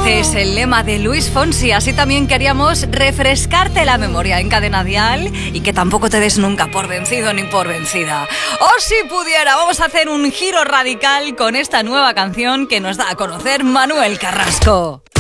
Este es el lema de Luis Fonsi. Así también queríamos refrescarte la memoria en Cadena Dial y que tampoco te des nunca por vencido ni por vencida. O si pudiera, vamos a hacer un giro radical con esta nueva canción que nos da a conocer Manuel Carrasco.